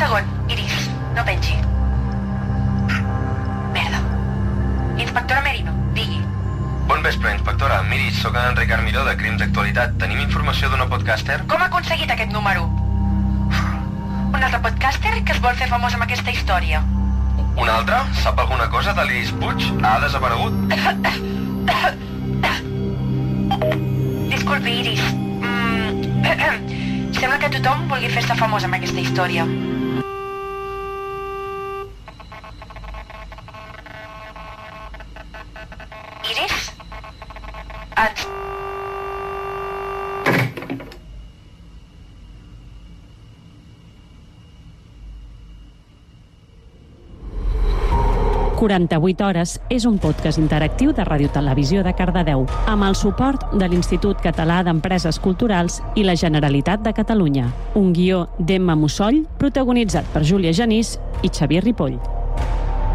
segon, Iris, no pengi. Merda. Inspectora Merino, digui. Bon vespre, inspectora. Miri, sóc en Ricard Miró, de Crims d'Actualitat. Tenim informació d'una podcaster? Com ha aconseguit aquest número? Un altre podcaster que es vol fer famós amb aquesta història. Un altre? Sap alguna cosa de l'Iris Puig? Ha desaparegut? Disculpi, Iris. Sembla que tothom vulgui fer-se famós amb aquesta història. Iris? 48 hores és un podcast interactiu de Ràdio Televisió de Cardedeu, amb el suport de l'Institut Català d'Empreses Culturals i la Generalitat de Catalunya. Un guió d'Emma Mussoll, protagonitzat per Júlia Genís i Xavier Ripoll.